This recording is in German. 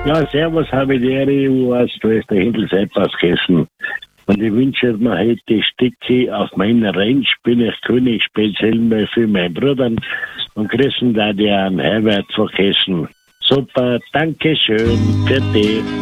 Ja, servus, habe die Ehre, du hast der Hindel Sepp aus Kessen. Und ich wünsche mir heute Stücke auf meiner Range, bin ich König, speziell mal für meinen Bruder. Und grüßen da die an Herbert von Kessen. Super, danke schön, für dich.